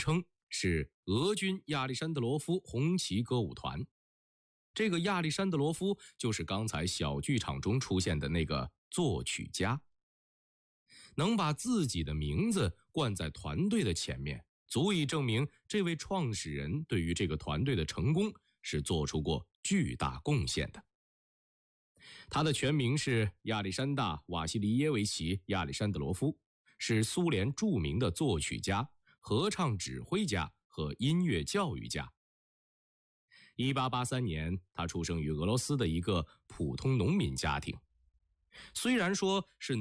称是俄军亚历山德罗夫红旗歌舞团。这个亚历山德罗夫就是刚才小剧场中出现的那个作曲家。能把自己的名字冠在团队的前面，足以证明这位创始人对于这个团队的成功是做出过巨大贡献的。他的全名是亚历山大·瓦西里耶维奇·亚历山德罗夫，是苏联著名的作曲家、合唱指挥家和音乐教育家。1883年，他出生于俄罗斯的一个普通农民家庭。虽然说是